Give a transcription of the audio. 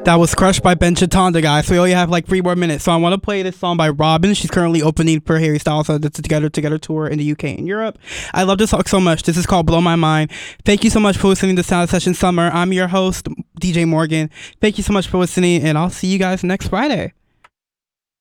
That was Crushed by Ben Chatanda, guys. So we only have like 3 more minutes. So I want to play this song by Robin. She's currently opening for Harry Styles on the Together tour in the UK and Europe. I love this song so much. This is called Blow My Mind. Thank you so much for listening to Sound Session Summer. I'm your host, DJ Morgan. Thank you so much for listening, and I'll see you guys next Friday.